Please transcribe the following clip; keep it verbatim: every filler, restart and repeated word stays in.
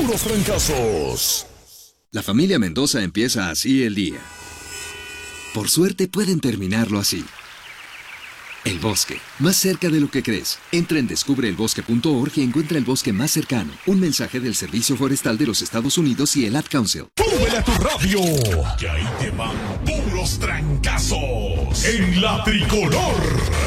puros trancazos. La familia Mendoza empieza así el día. Por suerte pueden terminarlo así. El bosque, más cerca de lo que crees. Entra en descubre el bosque punto org y encuentra el bosque más cercano. Un mensaje del Servicio Forestal de los Estados Unidos y el Ad Council. ¡Súbele a tu radio! Que ahí te van puros trancazos en la tricolor.